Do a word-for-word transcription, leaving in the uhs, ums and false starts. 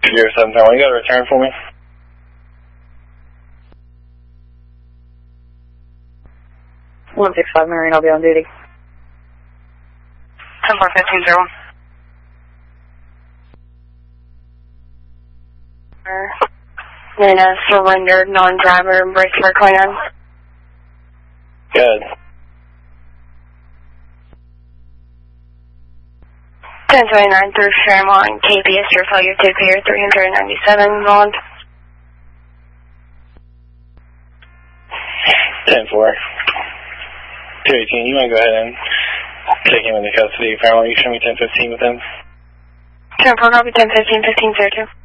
zero seven seven one, you got a return for me? one six five Marine, I'll be on duty. ten four fifteen zero one. Marina, surrendered, non-driver, brace for Klingon. Good. ten twenty-nine through Fairmont, K P S, your failure to clear three hundred ninety-seven, Bond. ten four. two eighteen, you might go ahead and take him into custody. Fairmont, you show me ten fifteen with him. ten four, copy ten fifteen, fifteen zero two.